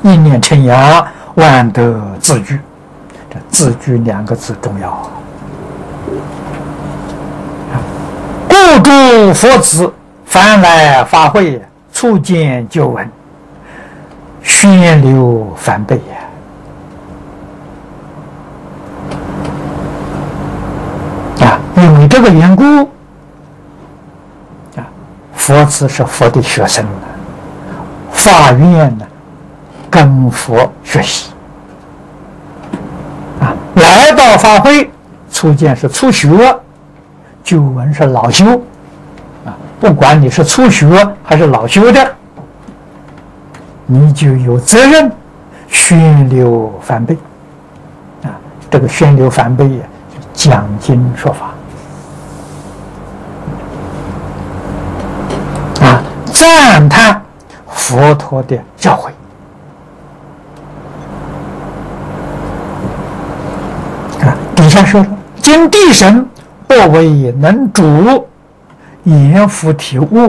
一念成阳，万德自具。这自具2个字重要啊！故诸佛子凡来法会，初见就闻，宣流梵呗呀！因为这个缘故啊，佛子是佛的学生呢，法院呢跟佛学习啊，来到法会，初见是初学，就闻是老修啊。不管你是初学还是老修的，你就有责任宣流梵呗啊。这个宣流梵呗呀，讲经说法啊，赞叹佛陀的教诲啊。底下说了，今地神不为能主阎浮提物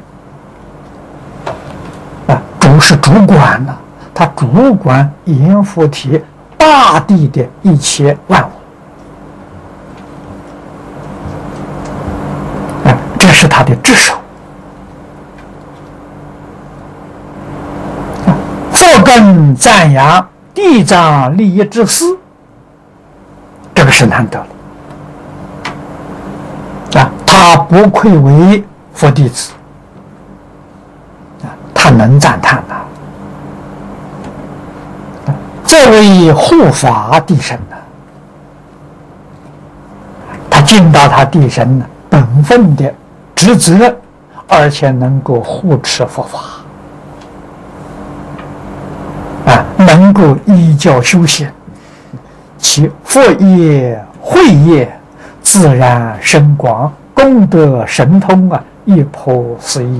啊，主是主管呐，他主管阎浮提大地的一切万物啊，这是他的职守。佛根赞扬地藏利益之事，这个是难得了。啊，他不愧为佛弟子啊，他能赞叹呐。这位护法地神呢，他尽到他地神本分的职责，而且能够护持佛法啊，能够依教修行，其佛业慧业自然深广，功德神通啊，一颇思议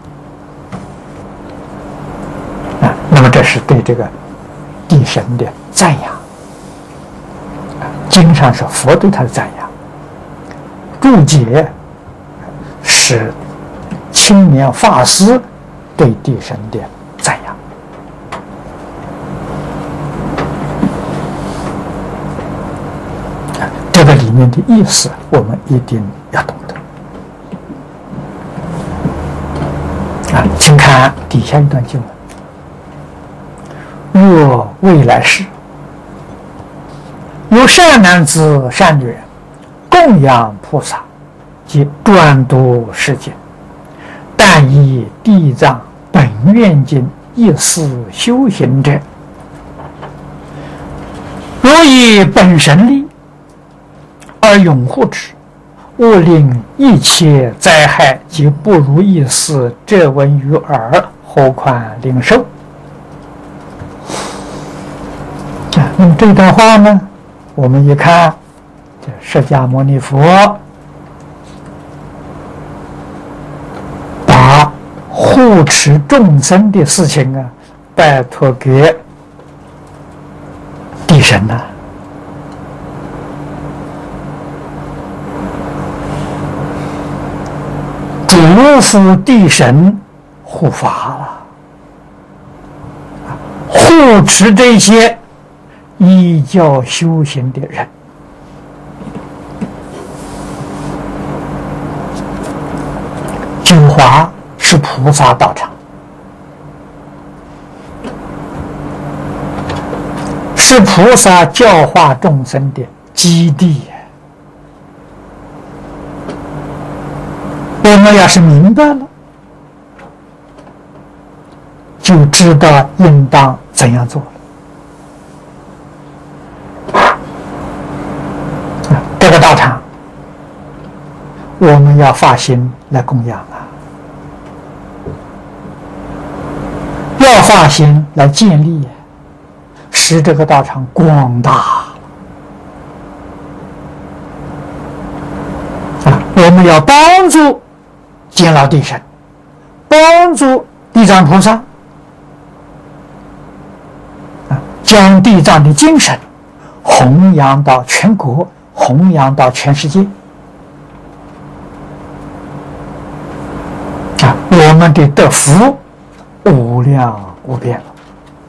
啊。那么这是对这个地神的赞扬啊，经上是佛对他的赞扬，注解是青年法师对地神的赞扬。这个里面的意思，我们一定要懂得啊！请看底下一段经文：若未来世，有善男子、善女人供养菩萨，及专读世经，但以地藏本愿经一思修行者，若以本神力而拥护之，勿令一切灾害及不如意事遮闻于耳，何况领受啊？那么这段话呢，我们一看，这释迦牟尼佛把护持众生的事情啊，拜托给地神了。嘱咐地神护法了，护持这些依教修行的人。九华是菩萨道场，是菩萨教化众生的基地。我们要是明白了，就知道应当怎样做了。这个道场，我们要发心来供养啊，要发心来建立，使这个道场广大啊！我们要帮助监牢地神，帮助地藏菩萨啊，将地藏的精神弘扬到全国，弘扬到全世界啊！我们的德福无量无边了。